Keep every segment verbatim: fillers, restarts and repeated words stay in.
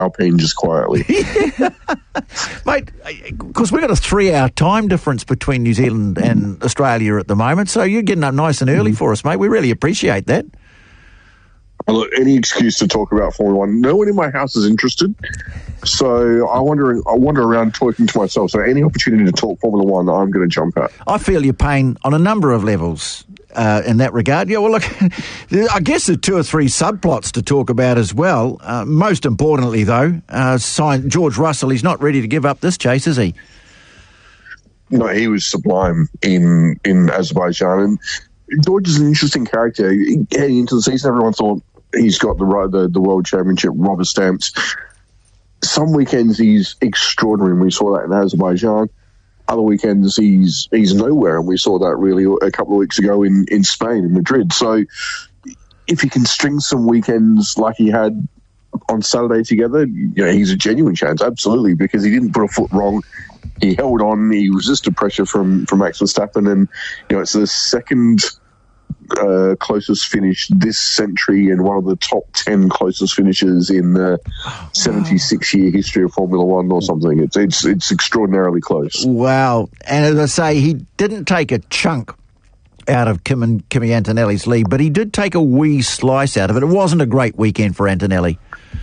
Alpine just quietly. Mate, because we've got a three-hour time difference between New Zealand and Australia at the moment, so you're getting up nice and early mm. for us, mate. We really appreciate that. Look, any excuse to talk about Formula One. No one in my house is interested, so I wander, I wander around talking to myself. So any opportunity to talk Formula One, I'm going to jump at. I feel your pain on a number of levels uh, in that regard. Yeah, well, look, I guess there's two or three subplots to talk about as well. Uh, most importantly, though, uh, George Russell, he's not ready to give up this chase, is he? No, he was sublime in in Azerbaijan. And George is an interesting character. Heading into the season, everyone thought he's got the the, the World Championship rubber stamped. Some weekends he's extraordinary, and we saw that in Azerbaijan. Other weekends he's he's nowhere, and we saw that really a couple of weeks ago in, in Spain, in Madrid. So if he can string some weekends like he had on Saturday together, you know, he's a genuine chance, absolutely, because he didn't put a foot wrong. He held on, he resisted pressure from, from Max Verstappen, and you know, it's the second Uh, closest finish this century and one of the top ten closest finishes in the seventy-six year history of Formula One or something. It's it's it's extraordinarily close. Wow. And as I say, he didn't take a chunk out of Kim and Kimi Antonelli's lead, but he did take a wee slice out of it. It wasn't a great weekend for Antonelli.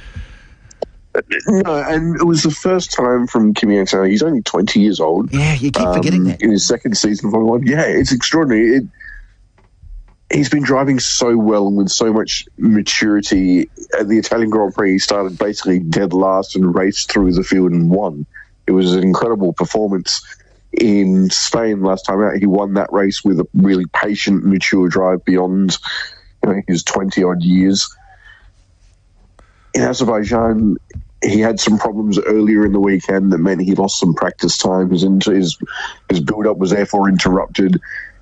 No, and it was the first time from Kimi Antonelli. He's only twenty years old. Yeah, you keep forgetting um, that. In his second season of Formula One. Yeah, it's extraordinary. It, He's been driving so well and with so much maturity. At the Italian Grand Prix, he started basically dead last and raced through the field and won. It was an incredible performance. In Spain last time out, he won that race with a really patient, mature drive beyond, you know, his twenty-odd years. In Azerbaijan, he had some problems earlier in the weekend that meant he lost some practice time. His, his, his build-up was therefore interrupted.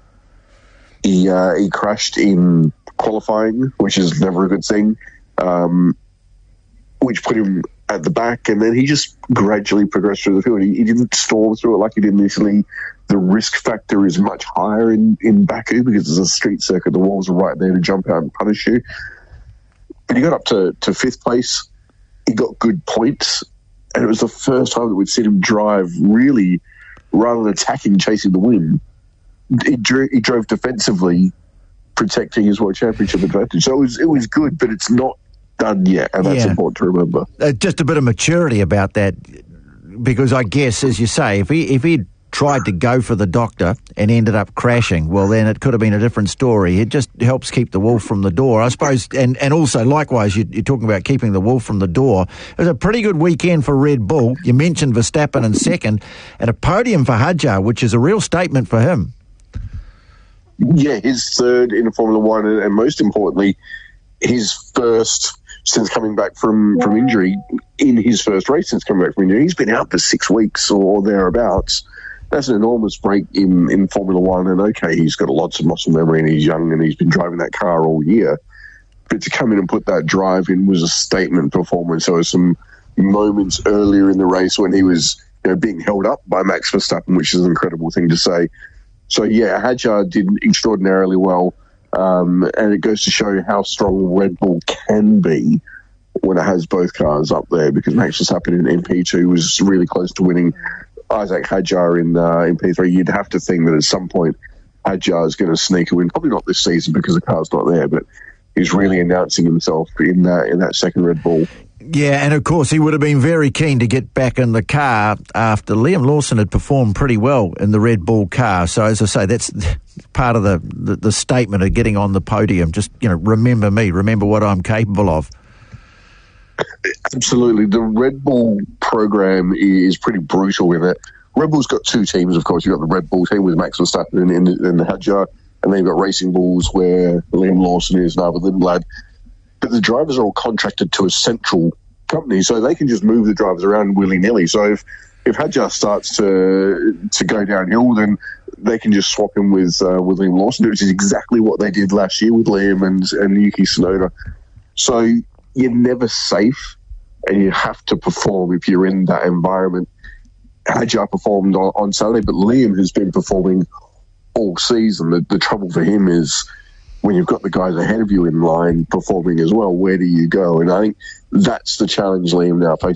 He uh, he crashed in qualifying, which is never a good thing, um, which put him at the back, and then he just gradually progressed through the field. He, he didn't storm through it like he did initially. The risk factor is much higher in, in Baku because it's a street circuit. The walls are right there to jump out and punish you. But he got up to, to fifth place. He got good points, and it was the first time that we'd seen him drive really, rather than attacking, chasing the win. He drove, he drove defensively, protecting his World Championship advantage. So it was it was good, but it's not done yet, and that's yeah. important to remember. Uh, just a bit of maturity about that, because I guess, as you say, if he if he tried to go for the doctor and ended up crashing, well, then it could have been a different story. It just helps keep the wolf from the door, I suppose. And, and also, likewise, you, you're talking about keeping the wolf from the door. It was a pretty good weekend for Red Bull. You mentioned Verstappen in second, and a podium for Hadjar, which is a real statement for him. Yeah, his third in Formula One, and, and most importantly, his first since coming back from, from injury, in his first race since coming back from injury. He's been out for six weeks or thereabouts. That's an enormous break in, in Formula One, and okay, he's got lots of muscle memory and he's young and he's been driving that car all year. But to come in and put that drive in was a statement performance. There were some moments earlier in the race when he was, you know, being held up by Max Verstappen, which is an incredible thing to say. So, yeah, Hadjar did extraordinarily well, um, and it goes to show how strong Red Bull can be when it has both cars up there, because Max Verstappen in, in P two was really close to winning. Isaac Hadjar in, uh, in P three, you'd have to think that at some point Hadjar is going to sneak a win. Probably not this season because the car's not there, but he's really announcing himself in that, in that second Red Bull. Yeah, and of course he would have been very keen to get back in the car after Liam Lawson had performed pretty well in the Red Bull car. So as I say, that's part of the, the, the statement of getting on the podium. Just, you know, remember me, remember what I'm capable of. Absolutely. The Red Bull program is pretty brutal with it. Red Bull's got two teams, of course. You've got the Red Bull team with Max Verstappen and, and, and Hadjar, and then you've got Racing Bulls where Liam Lawson is now with Lindblad. But the drivers are all contracted to a central company, so they can just move the drivers around willy-nilly. So if, if Hadjar starts to to go downhill, then they can just swap him with uh, with Liam Lawson, which is exactly what they did last year with Liam and, and Yuki Tsunoda. So you're never safe, and you have to perform if you're in that environment. Hadjar performed on, on Saturday, but Liam has been performing all season. The, the trouble for him is when you've got the guys ahead of you in line performing as well, where do you go? And I think that's the challenge Liam now faces.